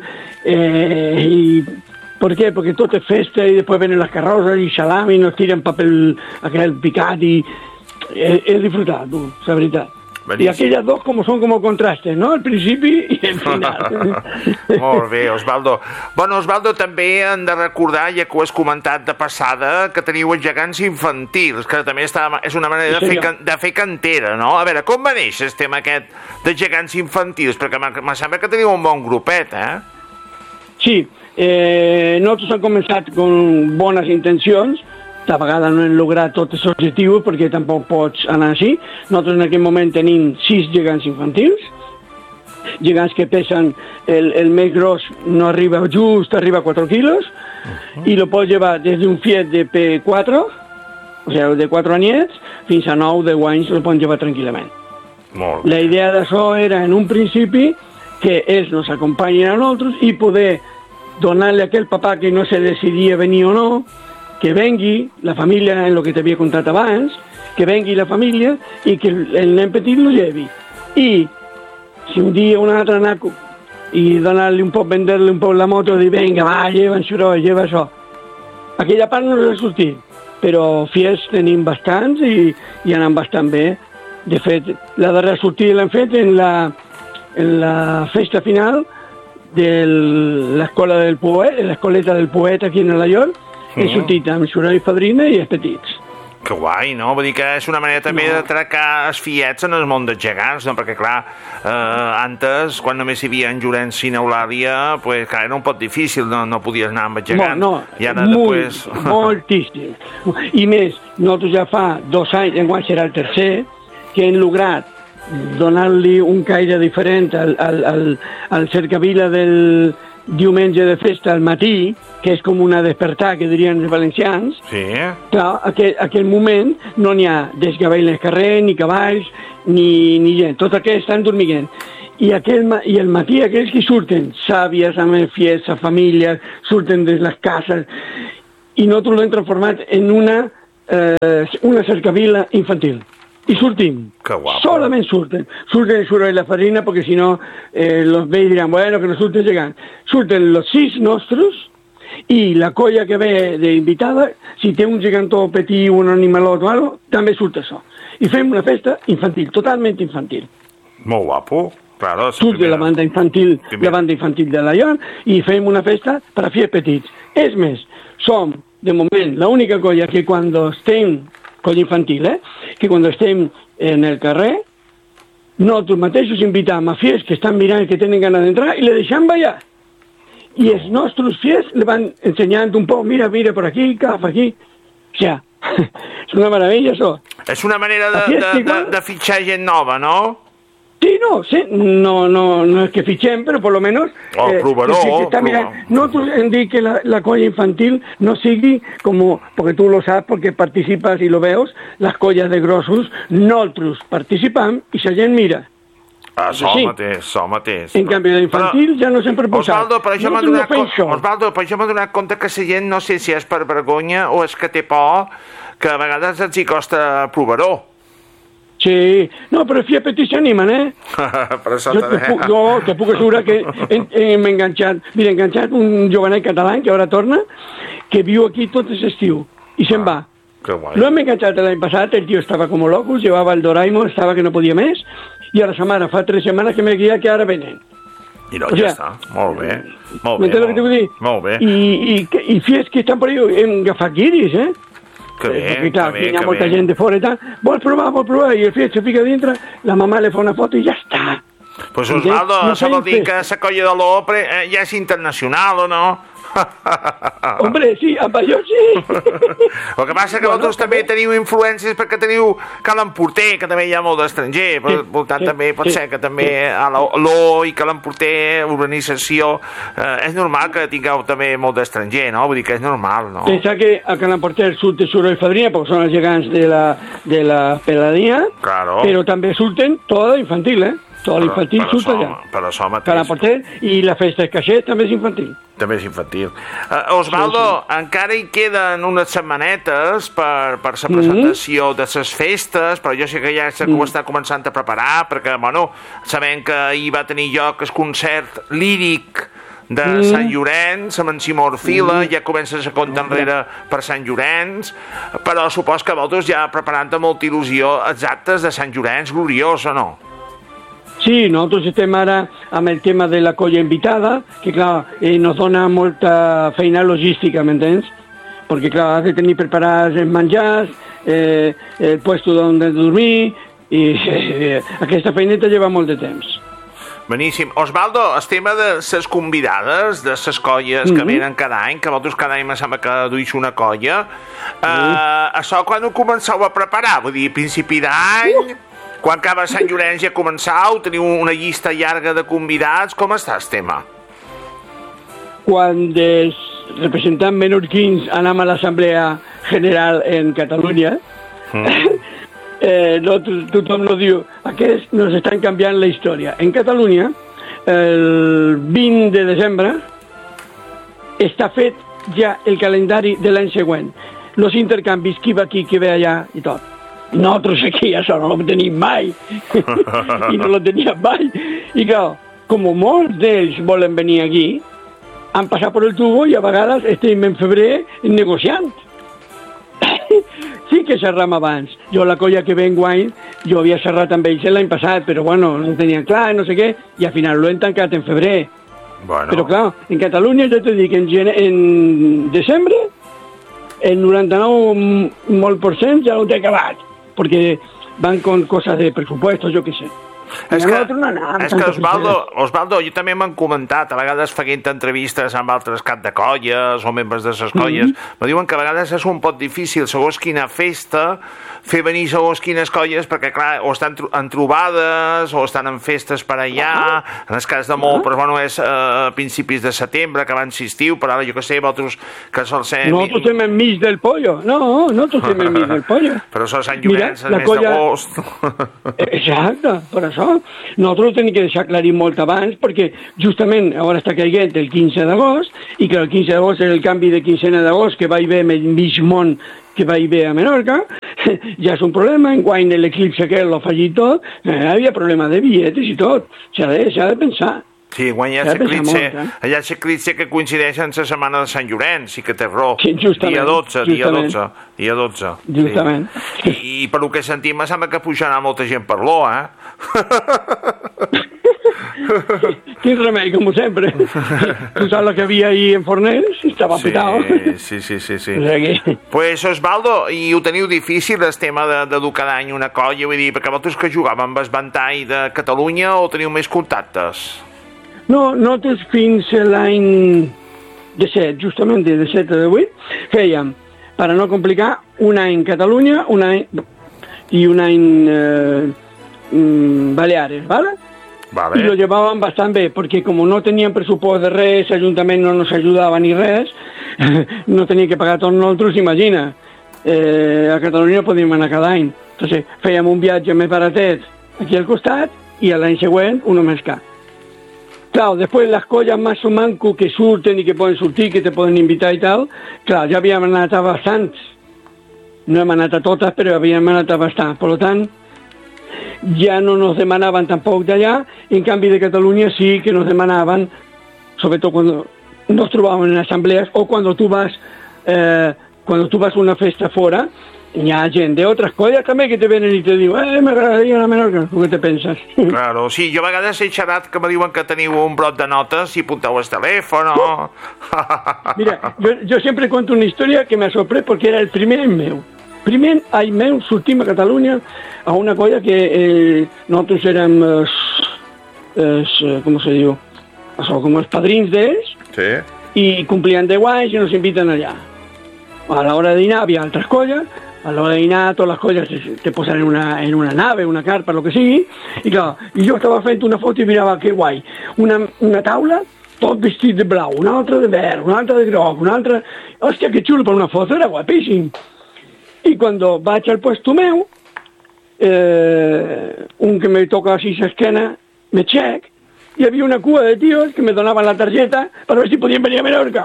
i... ¿Por qué? Porque todo es festa y después vienen las carrozas y salami y nos tiran papel aquel picat y es disfrutar, tu, la veritat. I aquelles dos són com contrastes, no? El principi i el final. Molt bé, Osvaldo. Bueno, Osvaldo, també hem de recordar, ja que ho has comentat de passada, que teniu els gegants infantils, que també és una manera de fer cantera, no? A veure, com va néixer el tema aquest de gegants infantils? Perquè me sembla que teniu un bon grupet, eh? Sí, nosaltres hem començat amb bones intencions, de vegades no hem lograt tots els objectius perquè tampoc pots anar així. Nosaltres en aquest moment tenim 6 gegants infantils, gegants que pesen, el més gros no arriba just, arriba a 4 quilos, i lo pots llevar des d'un fiet de P4, o sigui, de 4 anyets, fins a 9, 10 anys lo poden llevar tranquil·lament. Molt bé. La idea d'això era, en un principi, que ells nos acompanyin a nosaltres i poder donar-li a aquell papà que no se decidia venir o no, que vengui la família, en el que t'havia contat abans, que vengui la família i que el nen petit lo llevi. I si un dia un altre anar i donar-li un poc, vendre-li un poc la moto, dir, vinga, va, lleva en soroll, lleva això. Aquella part no ens ha sortit, però fies tenim bastants i anem bastant bé. De fet, la darrera sortida l'hem fet en la festa final de l'escola del poeta, l'escoleta del poeta aquí en Alaior. He sortit amb soroll fadrina i els petits. Que guai, no? Vull dir que és una manera també de tracar els fiets en el món dels gegants, no? Perquè, clar, antes, quan només hi havia en Llorenç i n'Eulàlia, pues, clar, era un poc difícil, no podies anar amb el gegant. No, I ara després... moltíssim. I més, nosaltres ja fa 2 anys, enguany serà el tercer, que hem lograt donar-li un caire diferent al cercavila del diumenge de festa al matí, que és com una despertar, que dirien els valencians. Sí. Clar, aquell moment no n'hi ha desgavell al carrer, ni cavalls, ni gent. Tot aquells estan dormint. I el matí aquells que surten, sàvies, amb fies, famílies, surten de les cases, i nosaltres l'hem transformat en una cercavila infantil. I sortim. Que guapo. Solament surten. Surten el soroll de la farina, perquè si no los vells diran, bueno, que no surten llegant. Surten los 6 nostres i la colla que ve d'invitada, si té un gegantó petit, un animalot o alguna cosa, també surt això. I fem una festa infantil, totalment infantil. Molt guapo. Claro, Surt de la banda infantil de la Ion i fem una festa per a fills petits. És més, som, de moment, l'única colla que quan estem colla infantil, que quan estem en el carrer, nosaltres mateixos invitam a fies que estan mirant, que tenen ganes d'entrar, i le deixem ballar. I els nostres fies le van ensenyant un poc, mira per aquí, agafa aquí. O sigui, és una meravella, això. És una manera de fitxar gent nova, no? Sí, no es que fitxem, però per lo menos... Nosotros hem dit que la colla infantil no sigui com, perquè tu lo saps, perquè participes i lo veus, les colles de grossos, nosaltres participam i la gent mira. Això mateix. En canvi, l'infantil ja no sempre posat. Osvaldo, per això m'ha donat compte que la gent, no sé si és per vergonya o és que té por, que a vegades els hi costa provar-ho. Sí, no, però els fills petits s'animen, Per això també. Te puc assegurar que hem enganxat un jovenet català que ara torna, que viu aquí tot l'estiu, i se'n va. Que guai. Lo hem enganxat l'any passat, el tio estava com loco, llevava el Doraemon, estava que no podia més, i ara sa mare fa 3 setmanes que m'he guiat que ara venen. I no, ja està. Molt bé. M'entens el que t'ho vull dir? Molt bé. I fills que estan per allà, hem agafat guiris, Que bé, perquè, clar, hi ha molta gent de fora i tal. Vols provar, i el fill se fica dintre, la mamà li fa una foto i ja està. Pues Osvaldo, això vol dir que la colla de l'Opre ja és internacional, o no? Hombre, sí, amb allò sí. El que passa que vosaltres també teniu influències perquè teniu Calen Porter, que també hi ha molt d'estranger, per tant també pot ser que també a l'O i Calen Porter, urbanització, és normal que tingueu també molt d'estranger, no? Vull dir que és normal, no? Pensa que a Calen Porter surten soroll fadrina, perquè són els gegants de la peladilla, claro. Però també surten tota infantil, Tot l'infantil surt allà. Per això mateix. Calen Porter i la festa de caixer també és infantil. També és infantil. Osvaldo, encara hi queden unes setmanetes per la presentació de les festes, però jo sé que ja ho està començant a preparar, perquè, bueno, sabem que ahir va tenir lloc el concert líric de Sant Llorenç, amb en Simó Orfila, ja comences a comptar enrere per Sant Llorenç, però supos que vosaltres ja preparant amb molta il·lusió els actes de Sant Llorenç gloriós, o no? Sí, nosotros estem ara amb el tema de la colla invitada, que clar, nos dona molta feina logística, m'entens? Perquè clar, has de tenir preparats els menjars, el puesto on dormir, i aquesta feineta lleva molt de temps. Boníssim. Osvaldo, el tema de les convidades, de les colles que venen cada any, que vosaltres cada any me sembla que duix una colla, això quan ho començau a preparar? Vull dir, principi d'any, quan acaba Sant Llorenç ja començau, teniu una llista llarga de convidats, com està el tema? Quan els representants menorquins anem a l'Assemblea General en Catalunya, tothom no diu, aquests nos estan canviant la història. En Catalunya, el 20 de desembre, està fet ja el calendari de l'any següent. Els intercanvis, qui va aquí, qui ve allà i tot. Nosaltres aquí això no ho tenim mai. I no lo teníem mai. I clar, com molts d'ells volen venir aquí, han passat per el tubo i a vegades estem en febrer negociant. Sí que xerram abans. Jo la colla que ve enguany, jo havia xerrat amb ells l'any passat, però bueno, no tenien clar, no sé què, i al final l'hem tancat en febrer. Bueno. Però clar, en Catalunya, ja t'ho dic, en desembre, el 99 molt per cent ja ho té acabat, perquè van con coses de pressupostos, jo què sé. És que Osvaldo, jo també m'han comentat, a vegades fent entrevistes amb altres cap de colles o membres de les colles, me diuen que a vegades és un poc difícil, segons quina festa, fer venir segons quines colles, perquè clar, o estan en trobades, o estan en festes per allà, en el cas de molt, però bueno, és a principis de setembre, que abans estiu, però ara jo que sé, vosaltres que sol ser... No, tu estem enmig del pollo, no tu estem enmig del pollo. Però això Sant Llorenç, el mes d'agost... Exacte, per això nosaltres ho tenim que deixar aclarir molt abans, perquè justament ara està caiguent el 15 d'agost, i que el 15 d'agost és el canvi de quincena d'agost que va i ve amb el mig món que va i ve a Menorca, ja és un problema. Enguany l'eclipse que l'ha fallit tot, hi havia problema de billetes i tot, s'ha de pensar. Sí, quan hi ha l'eclipse que coincideix en la setmana de Sant Llorenç, i que té raó. Sí, dia 12. Justament. Sí. I per lo que sentim, em sembla que pujarà molta gent per l'O, Quin remei, com sempre. Tu saps el que havia ahir en Forners? Estava petado. Sí. Pues, Osvaldo, i ho teniu difícil, el tema de cada any una colla? Vull dir, perquè vosaltres que jugàvem amb el ventall de Catalunya o teniu més contactes? No, nosaltres fins l'any 17, justament de 7 a 18, fèiem, per no complicar, un any Catalunya, un any i un any Baleares, ¿vale? Vale. Y lo llevaban bastante bien, porque como no tenían presupuesto de res, el ayuntamiento no nos ayudaba ni res, no tenía que pagar tots nosaltres, imagina. A Catalunya podíem anar cada any. Entonces, fèiem un viatge més baratet aquí al costat i l'any següent uno més car. Claro, després les colles més o manco que surten i que poden sortir, que te poden invitar i tal, clar, ja havíem anat a bastants. No hem anat a totes, però havíem anat a bastants. Per tant, ja no nos demanaven tampoc d'allà, en canvi de Catalunya sí que nos demanaven, sobretot quan nos trobàvem en assemblees o quan tu vas a una festa fora, hi ha gent d'altres colles també que te venen i te diuen m'agradaria anar a Menorca, què te penses? Claro, sí, jo a vegades he xerrat que me diuen que teniu un bloc de notes i apunteu el telèfon. Mira, jo sempre conto una història que m'ha sorprès perquè era el primer any meu. Primer any meu sortim a Catalunya a una colla que nosaltres érem com se diu? Això, com els padrins d'ells, sí. I complien 10 anys i nos inviten allà. A l'hora de dinar havia altres colles, a l'hora de dinar totes les colles te posen en una nave, una carpa, el que sigui, i clar, jo estava fent una foto i mirava que guai, una taula, tot vestit de blau, una altra de verd, una altra de groc, una altra... Hòstia, que xulo per una foto, era guapíssim. I quan vaig al puesto meu, un que me toca així l'esquena, me xec, hi havia una cua de tios que me donaven la targeta per veure si podien venir a Menorca.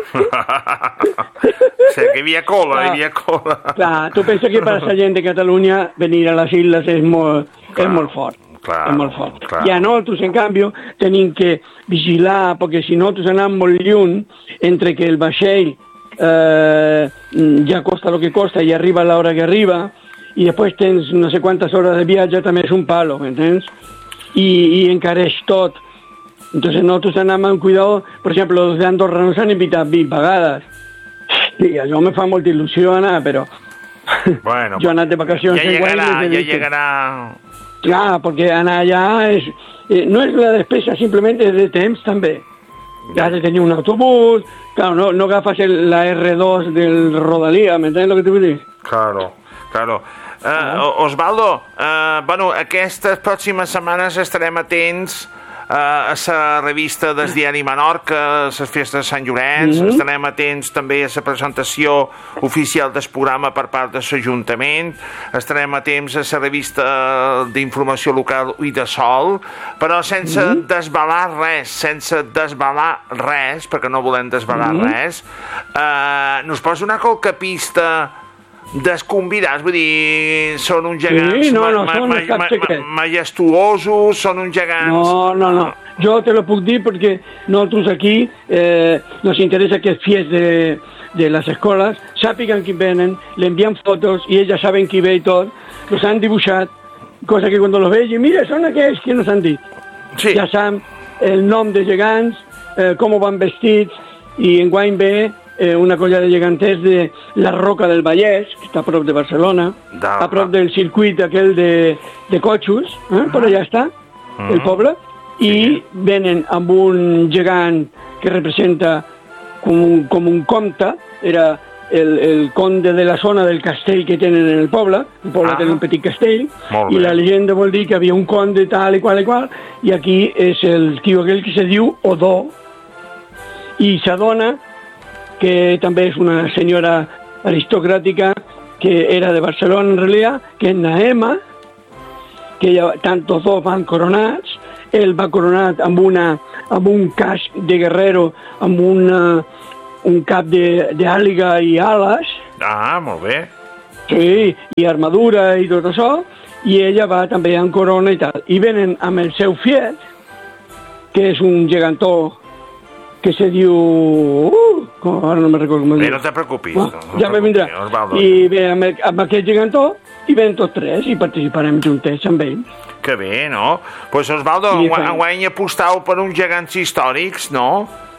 Sí, que hi havia cola, Clar, tu penses que per a la gent de Catalunya venir a les illes és molt fort. Clar, és molt fort. Clar. I a nosaltres, en canvi, tenim que vigilar, perquè si nosaltres anem molt lluny, entre que el vaixell ja costa el que costa i arriba a l'hora que arriba, i després tens no sé quantes hores de viatge, també és un palo, m'entens? I encareix tot. Entonces nosotros anem amb cuidado. Por ejemplo, los de Andorra nos han invitat 20 vegades. Sí, això me fa molta il·lusió anar, però bueno, jo he anat de vacacions ja llegarà Clar, perquè anar allà no és la despesa, simplement és de temps també. Has de tenir un autobús, claro, no agafes la R2 del Rodalia, ¿m'entens lo que te vull dir? Claro. Osvaldo, aquestes pròximes setmanes estarem atents a la revista del diari Menorca, a les festes de Sant Llorenç, estarem atents també a la presentació oficial del programa per part de l'Ajuntament, estarem atents a la revista d'informació local i de Sol, però sense desvelar res, perquè no volem desvelar res, nos pots donar qualque pista dels convidats? Vull dir, són uns gegants majestuosos, són uns gegants... No. Jo te lo puc dir perquè nosaltres aquí nos interessa que els fies de les escoles sàpiguen qui venen, le envien fotos i ells saben qui ve i tot, los han dibuixat, cosa que quan los vegin, mira, són aquells que nos han dit. Sí. Ja saben el nom de gegants, com van vestits, i enguany ve una colla de geganters de la Roca del Vallès, que està a prop de Barcelona, a prop del circuit aquell de cotxos, per allà està, el poble, i venen amb un gegant que representa com un comte, era el conde de la zona del castell que tenen en el poble té un petit castell, i la llegenda vol dir que havia un conde tal i qual, i aquí és el tio aquell que se diu Odó, i s'adona que també és una senyora aristocràtica que era de Barcelona en realitat, que és Naema, que tant tots dos van coronats, ell va coronat amb un casc de guerrero, amb un cap d'àliga i ales. Molt bé. Sí, i armadura i tot això, i ella va també amb corona i tal. I venen amb el seu fiet, que és un gegantó que se diu... ara no me recordo com es diu. No te preocupis. Ja me vindrà. I ve amb aquest gegantó, i ven tots tres, i participarem juntets amb ell. Que bé, no? Pues Osvaldo, enguany apostau per uns gegants històrics, no?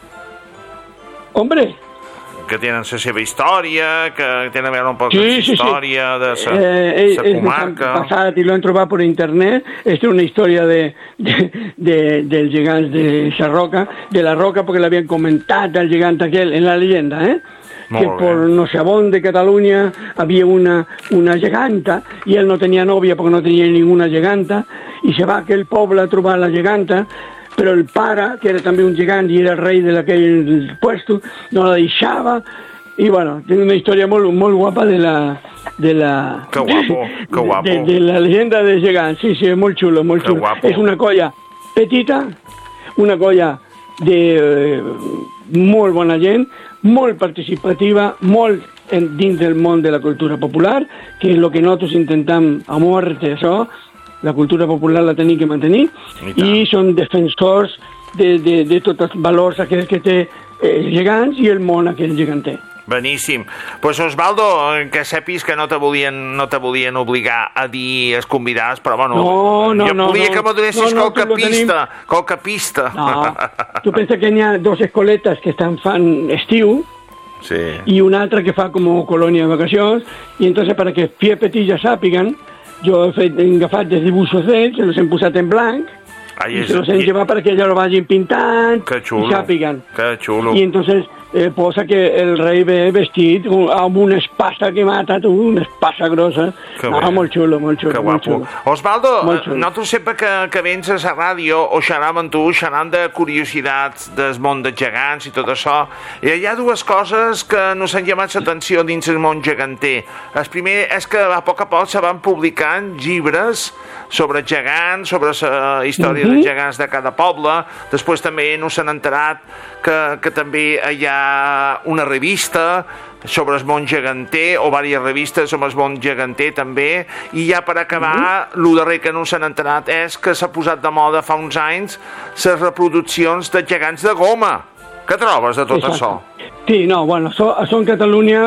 Hombre, que tenen la seva història, que tenen a veure un poc de història de la comarca. Passat i l'hem trobat per internet, és una història dels gegants de la Roca, perquè l'havien comentat el gegant aquell en la llegenda, que per no sé on de Catalunya havia una geganta i ell no tenia nòvia perquè no tenia ninguna geganta i se va a aquell poble a trobar la geganta, però el pare, que era també un gegant i era el rei d'aquell puesto, no la deixava, i bueno, té una història molt, molt guapa de la... Que guapo. De la llegenda de gegant, sí, és molt xulo, molt xulo. És una colla petita, una colla de molt bona gent, molt participativa, molt dins del món de la cultura popular, que és el que nosaltres intentem a mort, això, la cultura popular la tenim que mantenir, i són defensors de tots els valors aquells que té gegants i el món aquell geganter. Beníssim. Pues Osvaldo, que sepis que no te volien obligar a dir els convidats, però bueno, jo volia que me donessis qualque pista. No, tu pensa que n'hi ha dos escoletes que estan fan estiu, i una altra que fa com colònia de vacacions, i entonces para que fie petit ja sàpiguen, jo he agafat els dibuixos d'ells, els hem posat en blanc, i se los hem llevat perquè ja lo vagin pintant i sàpiguen. Que xulo. I entonces posa que el rei ve vestit amb una espasa que mata, una espasa grossa. Molt xulo, molt xulo. Que guapo. Osvaldo, nosaltres sempre que vens a la ràdio o xerram amb tu, xerram de curiositats del món dels gegants i tot això, i hi ha dues coses que nos han llamat l'atenció dins el món geganter. El primer és que a poc se van publicant llibres sobre gegants, sobre la història dels gegants de cada poble. Després també no s'han enterat que també hi ha una revista sobre el món geganter, o diverses revistes sobre el món geganter també, i ja per acabar, el darrer que no s'han enterat és que s'ha posat de moda fa uns anys les reproduccions de gegants de goma. Què trobes de tot això? Sí, no, bueno, això en Catalunya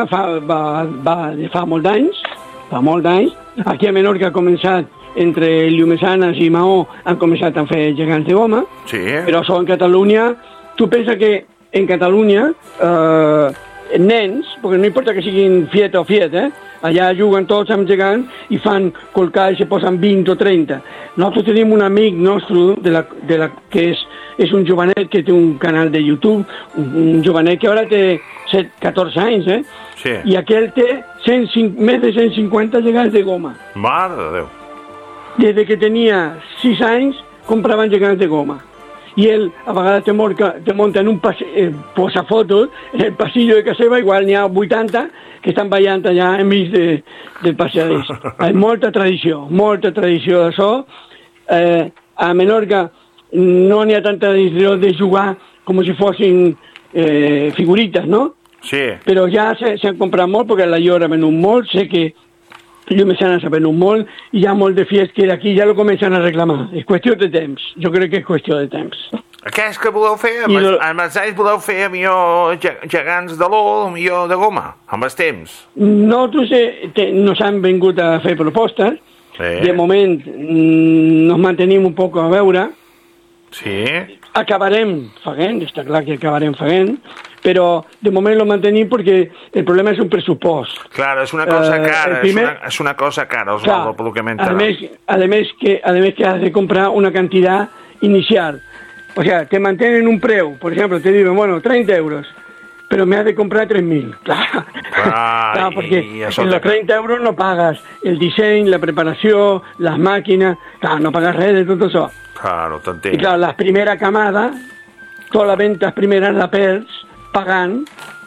fa molts anys, aquí a Menorca ha començat entre Llumesanes i Maó, han començat a fer gegants de goma, però això en Catalunya, tu pensa que en Catalunya nens, perquè no importa que siguin fiet o fiet, allà juguen tots amb gegants i fan colcar i se posen 20 o 30. Nosaltres tenim un amic nostre que és un jovenet que té un canal de YouTube, un jovenet que ara té 14 anys, Sí. I aquell té més de 150 gegants de goma. Mare de Déu. Des que tenia 6 anys compraven gegants de goma. I ell a vegades te munta en un posa fotos en el passillo de casa seva, igual n'hi ha 80 que estan ballant allà enmig del passadís. Hi ha molta tradició d'això. A Menorca no n'hi ha tanta tradició de jugar com si fossin figurites, no? Sí. Però ja s'han comprat molt perquè la llora ha venut molt, sé que Llumesanes ha venut molt i hi ha molt de fies que d'aquí ja lo comencen a reclamar. És qüestió de temps, jo crec que és qüestió de temps. Què és que voleu fer? Amb els anys voleu fer millor gegants de l'ou, millor de goma, amb els temps? Nosaltres nos han vingut a fer propostes. De moment nos mantenim un poc a veure. Sí. Acabarem fent, està clar que acabarem fent, però de moment lo mantenim perquè el problema és un pressupost. Claro, és una cosa cara, és una cosa cara, Osvaldo, por lo que me he enterado. Además que has de comprar una cantidad inicial. O sea, te mantienen un preu, por ejemplo, te digo, bueno, 30 euros, pero me has de comprar 3.000. Claro, porque en los 30 euros no pagas el disseny, la preparació, les màquines, claro, no pagas res de tot això. Claro, t'entenc. I clar, la primera camada, totes les ventes primeres la perds pagant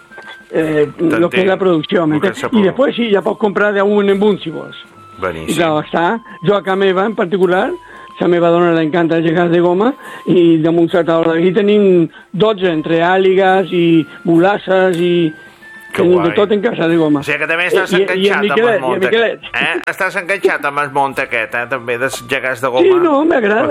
lo que és la producció. I després sí, ja pots comprar d'un en un, si vols. Beníssim. I clar, està, jo a casa meva en particular, a la meva dona li encanta els gegants de goma, i damunt la taula d'aquí tenim 12, entre àligues i mulasses i tenim de tot en casa de goma. O sigui que també estàs enganxat amb el mont aquest. Estàs enganxat amb el mont aquest, també, de gegants de goma. Sí, no,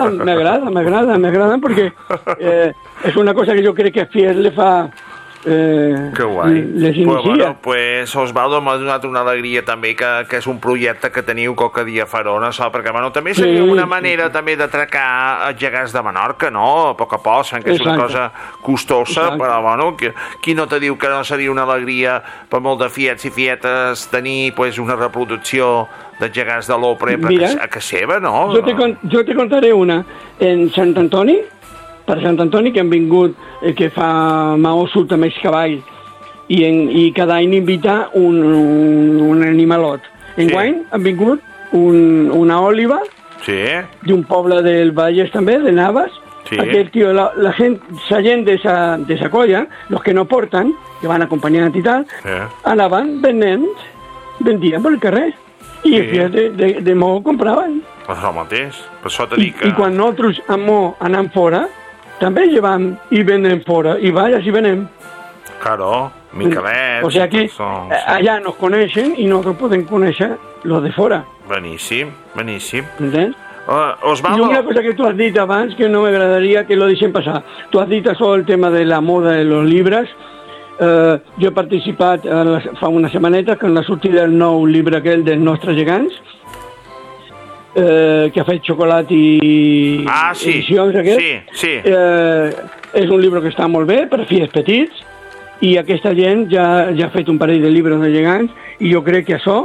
m'agraden perquè és una cosa que jo crec que a Fies le fa... que guai. Les inicia. Pues Osvaldo, m'ha donat una alegria també que és un projecte que teniu qualque dia fareu, no? Perquè també seria una manera també d'atracar els gegants de Menorca, no? A poc a poc, que és una cosa costosa, però bueno, qui no te diu que no seria una alegria per molt de fiets i fietes tenir una reproducció de gegants de l'Opre a casa seva, no? Jo te contaré una. En Sant Antoni, per Sant Antoni, que han vingut el que fa Maó surt amb els cavalls i cada any invita un animalot. Enguany han vingut una òliba d'un poble del Vallès també, de Navas. Aquell tio, la gent de esa colla, los que no porten, que van acompanyant i tal, anaven vendien per el carrer i els fills de Maó compraven. Pues el mateix, per això t'he dit que... I quan nosaltres a Maó anem fora, també llevam i venen fora, i vayas i venem. Claro, Miquelet... O sea que allà nos coneixen i nosaltres podem conèixer los de fora. Beníssim. Entens? Osvaldo... I una cosa que tu has dit abans que no m'agradaria que lo deixem passar. Tu has dit això, el tema de la moda de los llibres. Jo he participat fa una setmaneta en la sortida del nou llibre aquell dels nostres gegants, que ha fet Xocolat i edicions aquest. Sí. És un llibre que està molt bé per fills petits i aquesta gent ja ha fet un parell de llibres de gegants i jo crec que això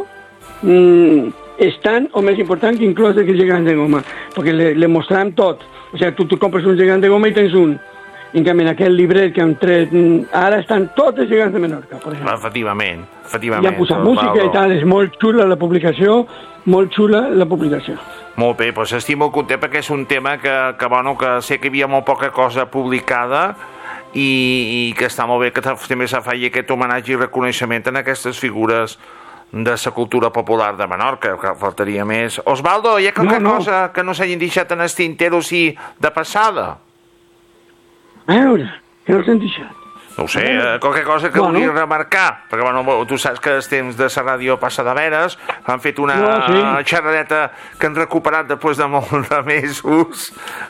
és tant o més important que inclús els gegants de goma, perquè le mostrem tot. O sigui, tu compres un gegant de goma i tens un. En canvi, en aquest llibret que han tret, ara estan tots els gegants de Menorca, per exemple. Efectivament. I han posat música i tal, és molt xula la publicació, molt bé, doncs estic molt content perquè és un tema que sé que hi havia molt poca cosa publicada i que està molt bé que també se faci aquest homenatge i reconeixement en aquestes figures de la cultura popular de Menorca, que faltaria més. Osvaldo, hi ha qualque cosa que no s'hagin deixat en el tintero de passada? A veure, que no s'han deixat. No ho sé, qualque cosa que vulgui remarcar, perquè tu saps que els temps de la ràdio passa de veres, han fet una xerradeta que han recuperat després de molt de mesos.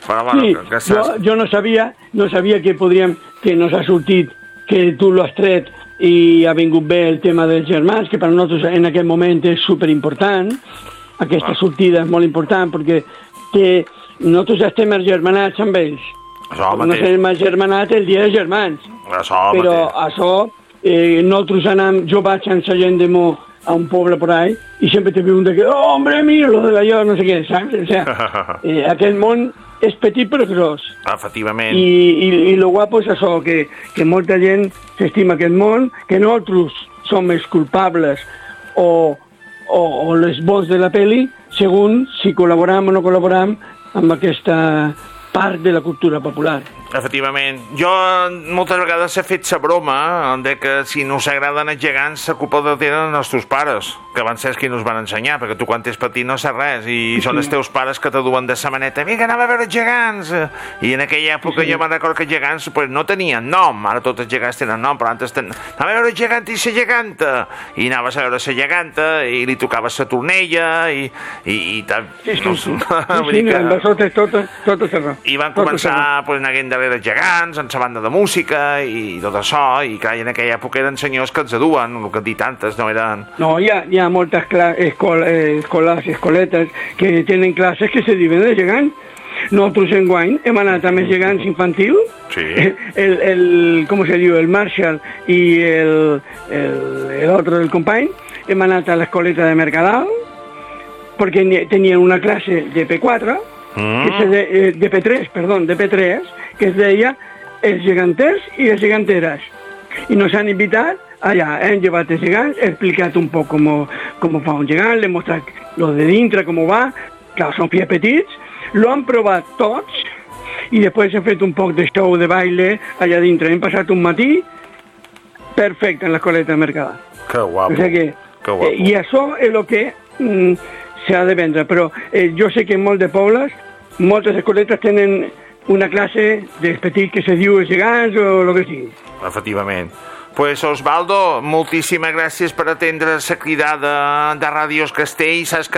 Jo no sabia que nos ha sortit, que tu l'has tret i ha vingut bé el tema dels germans, que per nosaltres en aquest moment és superimportant. Aquesta sortida és molt important perquè nosaltres estem germanats amb ells. No estem germanats el dia dels germans. Però això, nosaltres jo vaig amb la gent de Mo a un pueblo por ahí y siempre te pregunta que, oh, hombre, mira lo de la yo, no sé què, saps? O sea, aquell món és petit però gros. Efectivament. I lo guapo és això, que molta gent s'estima aquest món, que nosaltres som els culpables o les bons de la peli, segons si col·laboram o no col·laboram amb aquesta part de la cultura popular. Efectivament. Jo moltes vegades he fet sa broma de que si no s'agraden els gegants la culpa de tenen els teus pares, que van ser els que nos van ensenyar, perquè tu quan ets petit no saps res i són els teus pares que te duen de sa maneta, vinga, anem a veure els gegants, i en aquella època jo me'n recordo que els gegants pues, no tenien nom, ara tots els gegants tenen nom, però antes anem a veure el gegant i la geganta, i anaves a veure la geganta i li tocaves la tornella i i van començar pues, anant darrere els gegants, en la banda de música i tot això, i clar, en aquella època eren senyors que ens aduen, el que han dit antes, no eren... No, hi ha moltes escoletes que tenen classes que se diuen de gegant. Nosaltres enguany hem anat amb els gegants infantil, sí. Com se diu, el Marshall i l'altre, el company, hem anat a l'escoleta de Mercadal, perquè tenien una classe de P4, de P3, que es deia els geganters i les geganteres. I nos han invitat allà, hem llevat els gegants, he explicat un poc com fa un gegant, l'he mostrat lo de dintre, com va, clar, són fills petits, lo han provat tots i després hem fet un poc de show de baile allà dintre. Hem passat un matí perfecte en l'escoleta de Mercadal. Que guapo, o sea que, i això és el que s'ha de vendre, però jo sé que en molts de pobles moltes escoletes tenen una classe de petit que se diu gegants o el que sigui. Efectivament. Pues Osvaldo, moltíssimes gràcies per atendre la cridada de Ràdios Castell. Saps que